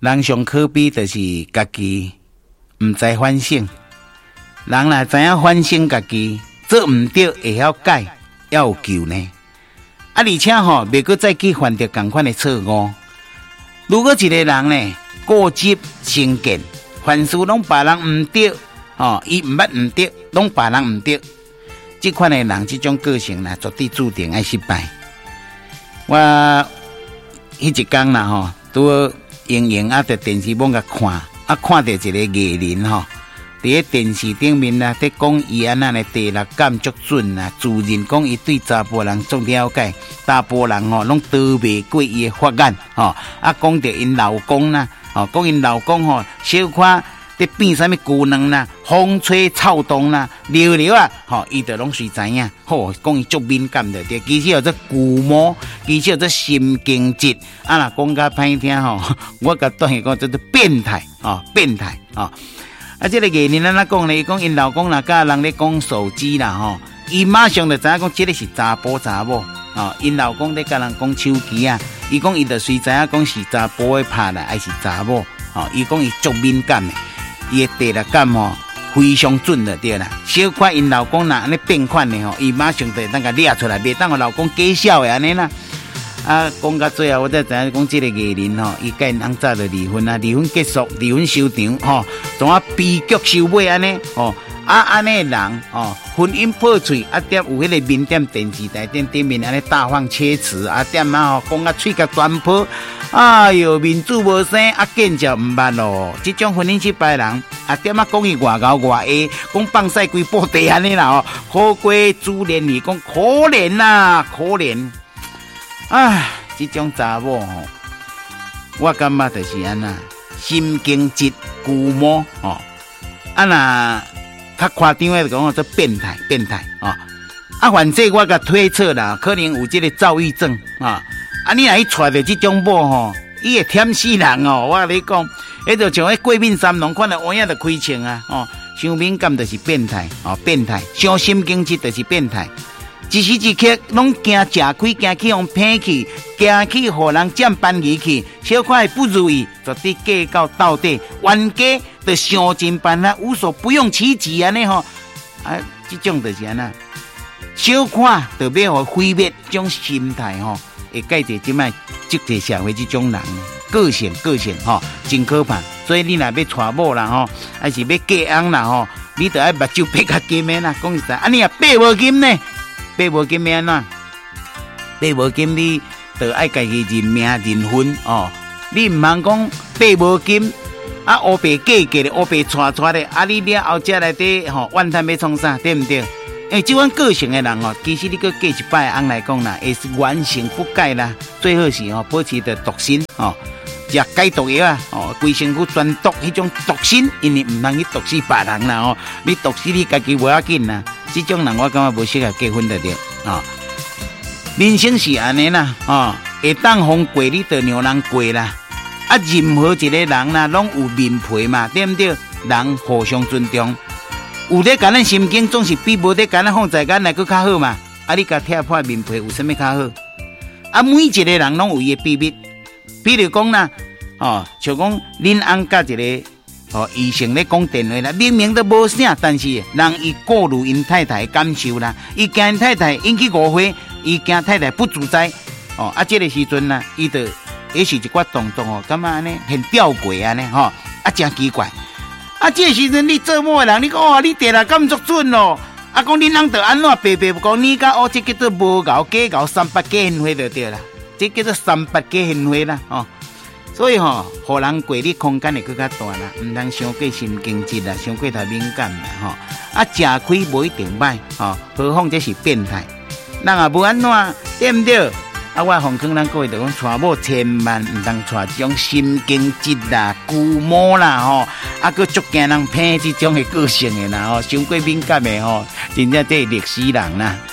人上可悲就是家己唔知反省。人若知影反省家己做唔对，会晓改，要有救呢。而且袂阁再去犯着同款的错误。如果一个人呢固执成见，凡事拢别人唔对，伊唔捌唔对，拢别人唔对，这款的人，这种个性呢，绝对注定爱失败。我迄一天啦，拄用啊，在电视网甲看，看到一个艺人伫咧电视顶面啦，在讲伊安那的第六感足准啦，自认讲伊对查甫人足了解，查甫人拢逃袂过伊的法眼，讲到因老公啦，讲因老公小可在变啥物姑娘啦，风吹草动啦，溜溜啊，伊就拢是知影，讲伊足敏感的，其实有这古魔，其实有这心经疾，若讲甲歹听我甲当伊讲这是变态，变态这个艺人咱讲咧，伊讲因老公若甲人咧讲手机啦，伊马上就知影讲这个是查甫查某，因老公咧甲人讲手机啊，伊讲伊就随知影讲是查甫的拍啦，还是查某，伊讲伊足敏感的，伊的第六感非常准的对啦。小可因老公若安尼变款的伊马上就当甲掠出来，袂当互老公假笑的安尼啦。讲到最后，我才知影讲，这个艺人伊甲因翁早就离婚啊，离婚结束，离婚收场，怎啊悲剧收尾安尼，安尼人婚姻破碎，点有迄个面点电视台顶面安尼大放厥词，点讲喙角全破，哎哟，面子无生，见着唔捌咯。这种婚姻失败人，点讲伊外高外矮，讲放屎规布地安尼啦，可贵朱连理讲可怜呐，可怜。这种查某我感觉就是安那心经疾古魔那较夸张的就讲做变态反正我甲推测啦，可能有这个躁郁症你若去揣着这种某伊会忝死人我跟你讲，迄就像迄过敏三郎款的碗仔就开枪伤敏感就是变态变态，伤心经疾就是变态。一时一刻拢惊食开，惊去用偏去，惊去互人占便宜去，小可不如意，绝对计较到底，冤家就想尽办法，无所不用其极安尼这种就是安那，小可就要互毁灭这种心态会改变即摆这个社会这种人个性真可怕。所以你若要娶某啦还是要嫁翁啦你就要目睭闭较紧的啦，讲实在，你闭无紧呢？爬无金咩呐？爬无金你就爱家己认命认婚你唔通讲爬无金乌白嫁嫁的，乌白娶的你了后才来底怨叹要创啥，对唔对？因为这款个性的人其实你搁嫁一摆翁来讲啦，会是原形不改啦。最好是保持着独身食解毒药规身躯专毒迄种毒身，因为唔通去毒死别人啦你毒死你家己无要紧啦。这种人我感觉无适合结婚的对人生是安尼啦会当风过你就让人过啦任何一个人啦拢有面皮嘛，对不对？人互相尊重，有咧干咱心境总是比无咧干咱放在干来搁较好嘛你甲贴破面皮有啥物较好每一个人拢有伊的秘密，比如讲啦像讲恁翁甲一个异性咧讲电话啦，明明都无啥，但是人伊顾虑因太太的感受啦，伊惊因太太引起误会，伊惊太太不自在这个时阵啦，伊就也是一寡动作感觉安尼很吊诡安尼真奇怪这个时阵你做某的人，你讲你第六感足准咯讲恁翁就安怎白白不讲你甲这叫做无搞假搞三八假现花就对啦，这叫做三八假现花啦所以互人过你空间会更较大啦，唔通伤过心经疾啦，伤过头敏感啦食开无一定歹何况这是变态，人也无安怎对唔对？我奉劝咱各位就讲娶某千万唔通娶这种心经疾啦、古魔啦佮足惊人骗这种的个性的啦伤过敏感的真正这历史人啦。